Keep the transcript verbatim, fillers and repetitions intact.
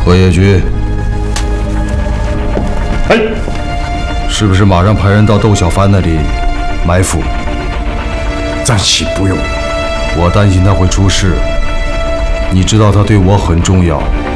何野君， 哎， 是不是马上派人到窦小帆那里埋伏？ 暂且不用。 我担心他会出事。你知道他对我很重要，